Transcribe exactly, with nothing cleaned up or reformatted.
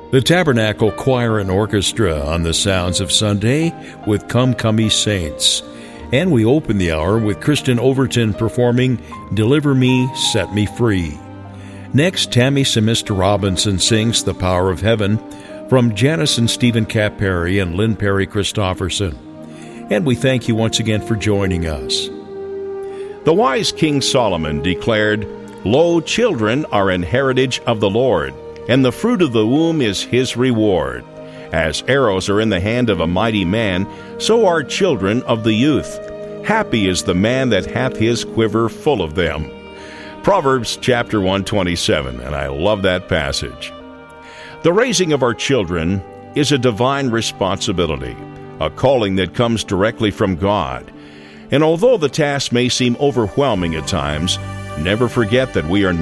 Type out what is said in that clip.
The Tabernacle Choir and Orchestra on the Sounds of Sunday with Come Come Ye Saints. And we open the hour with Kristen Overton performing Deliver Me, Set Me Free. Next, Tammy Semester Robinson sings The Power of Heaven from Janice and Stephen Cap Perry and Lynn Perry Christofferson. And we thank you once again for joining us. The wise King Solomon declared, "Lo, children are an heritage of the Lord, and the fruit of the womb is his reward. As arrows are in the hand of a mighty man, so are children of the youth. Happy is the man that hath his quiver full of them." Proverbs chapter one twenty-seven, and I love that passage. The raising of our children is a divine responsibility, a calling that comes directly from God. And although the task may seem overwhelming at times, never forget that we are